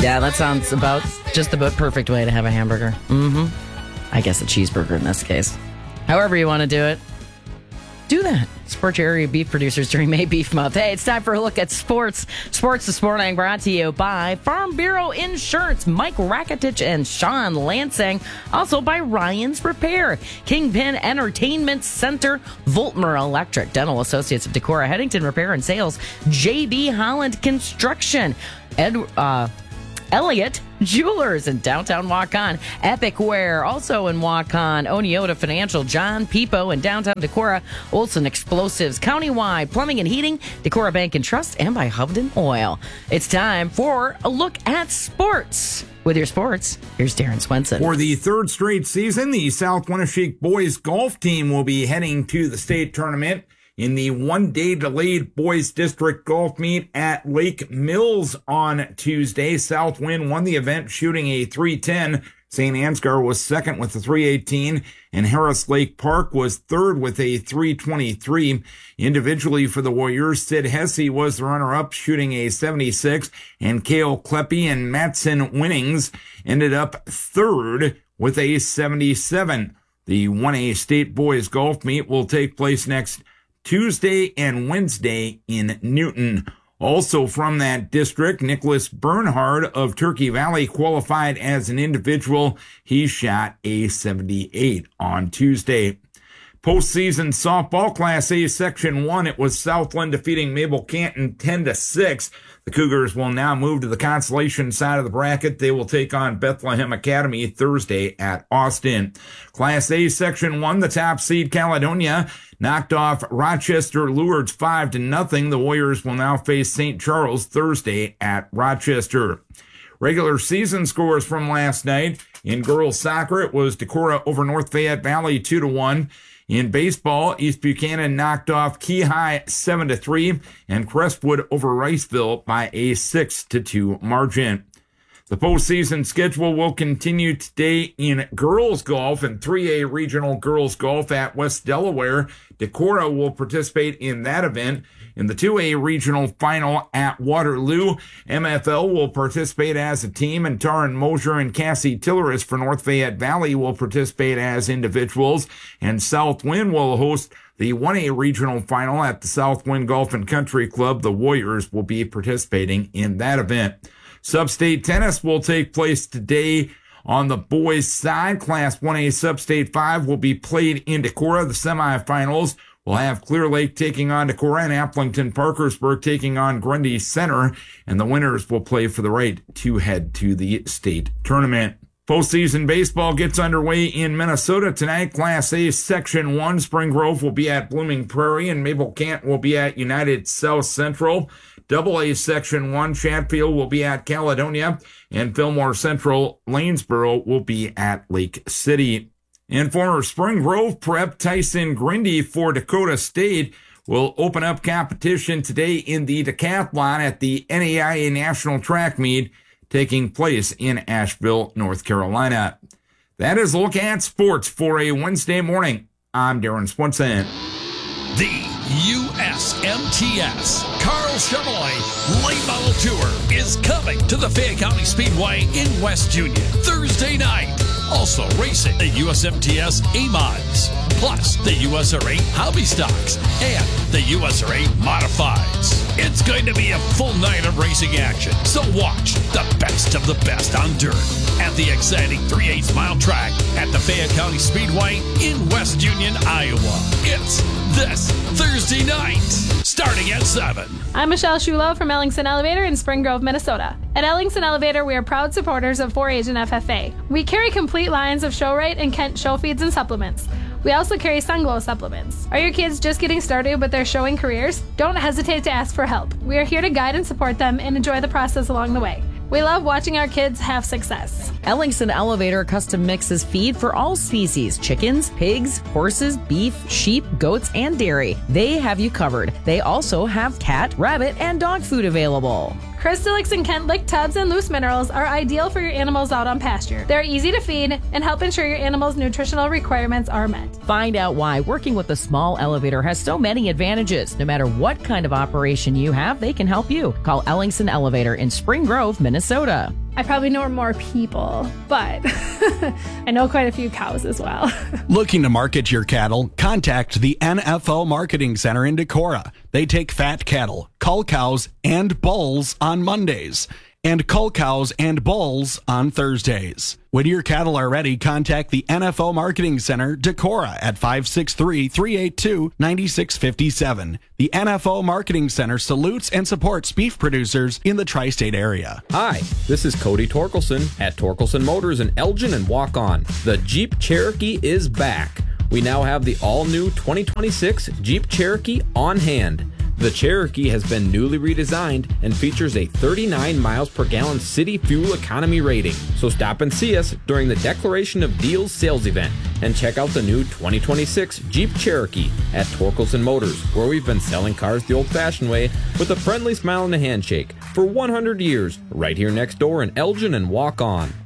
Yeah, that sounds just about perfect way to have a hamburger. I guess a cheeseburger in this case. However you want to do it, do that. Support your area beef producers during May Beef Month. Hey, it's time for a look at sports. Sports this morning brought to you by Farm Bureau Insurance, Mike Rakitich and Sean Lansing. Also by Ryan's Repair, Kingpin Entertainment Center, Voltmer Electric, Dental Associates of Decorah, Headington Repair and Sales, JB Holland Construction, Elliott Jewelers in downtown Waukon, Epic Wear, also in Waukon, Oneota Financial, John Peepo in downtown Decorah, Olson Explosives, Countywide, Plumbing and Heating, Decorah Bank and Trust, and by Hovden Oil. It's time for a look at sports. With your sports, here's Darren Swenson. For the third straight season, the South Winneshiek boys golf team will be heading to the state tournament in the one-day delayed boys district golf meet at Lake Mills on Tuesday. Southwind won the event shooting a .310. St. Ansgar was second with a .318, and Harris Lake Park was third with a .323. Individually for the Warriors, Sid Hesse was the runner-up shooting a .76, and Cale Kleppe and Matson Winnings ended up third with a .77. The 1A State Boys Golf Meet will take place next Tuesday and Wednesday in Newton. Also from that district, Nicholas Bernhard of Turkey Valley qualified as an individual. He shot a .78 on Tuesday. Postseason softball Class A Section 1, it was Southland defeating Mabel Canton 10-6. The Cougars will now move to the consolation side of the bracket. They will take on Bethlehem Academy Thursday at Austin. Class A Section 1, the top seed Caledonia knocked off Rochester Lourdes 5-0. The Warriors will now face St. Charles Thursday at Rochester. Regular season scores from last night. In girls soccer, it was Decorah over North Fayette Valley 2-1. In baseball, East Buchanan knocked off Key High 7-3, and Crestwood over Riceville by a 6-2 margin. The postseason schedule will continue today in girls golf and 3A regional girls golf at West Delaware. Decorah will participate in that event. In the 2A regional final at Waterloo, MFL will participate as a team, and Taryn Mosier and Cassie Tilleris for North Fayette Valley will participate as individuals, and Southwind will host the 1A regional final at the Southwind Golf and Country Club. The Warriors will be participating in that event. Substate tennis will take place today on the boys' side. Class 1A Substate 5 will be played in Decorah. The semifinals will have Clear Lake taking on Decorah and Applington Parkersburg taking on Grundy Center, and the winners will play for the right to head to the state tournament. Postseason baseball gets underway in Minnesota tonight. Class A Section 1, Spring Grove will be at Blooming Prairie, and Mabel Cant will be at United South Central. Double A Section 1, Chatfield will be at Caledonia, and Fillmore Central Lanesboro will be at Lake City. And former Spring Grove prep Tyson Grindy for Dakota State will open up competition today in the decathlon at the NAIA National Track Meet taking place in Asheville, North Carolina. That is a look at sports for a Wednesday morning. I'm Darren Swenson. The USMTS Carl Chevrolet Late Model Tour is coming to the Fayette County Speedway in West Union Thursday night. Also racing the USMTS A-Mods, plus the USRA Hobby Stocks and the USRA Modifieds. It's going to be a full night of racing action, so watch the best of the best on dirt at the exciting 3/8 mile track at the Fayette County Speedway in West Union, Iowa. It's this Thursday night, starting at 7. I'm Michelle Shulo from Ellingson Elevator in Spring Grove, Minnesota. At Ellingson Elevator, we are proud supporters of 4-H and FFA. We carry complete lines of Show-Rite and Kent show feeds and supplements. We also carry Sunglow supplements. Are your kids just getting started with their showing careers? Don't hesitate to ask for help. We are here to guide and support them and enjoy the process along the way. We love watching our kids have success. Ellingson Elevator custom mixes feed for all species: chickens, pigs, horses, beef, sheep, goats, and dairy. They have you covered. They also have cat, rabbit, and dog food available. Crystalix and Kent Lick tubs and loose minerals are ideal for your animals out on pasture. They're easy to feed and help ensure your animal's nutritional requirements are met. Find out why working with a small elevator has so many advantages. No matter what kind of operation you have, they can help you. Call Ellingson Elevator in Spring Grove, Minnesota. I probably know more people, but I know quite a few cows as well. Looking to market your cattle? Contact the NFL Marketing Center in Decorah. They take fat cattle, cull cows, and bulls on Mondays, and cull cows and bulls on Thursdays. When your cattle are ready, contact the NFL Marketing Center, Decorah, at 563-382-9657. The NFL Marketing Center salutes and supports beef producers in the tri-state area. Hi, this is Cody Torkelson at Torkelson Motors in Elgin and Walk On. The Jeep Cherokee is back. We now have the all-new 2026 Jeep Cherokee on hand. The Cherokee has been newly redesigned and features a 39 miles per gallon city fuel economy rating. So stop and see us during the Declaration of Deals sales event and check out the new 2026 Jeep Cherokee at Torkelson Motors, where we've been selling cars the old-fashioned way with a friendly smile and a handshake for 100 years, right here next door in Elgin and Walk On.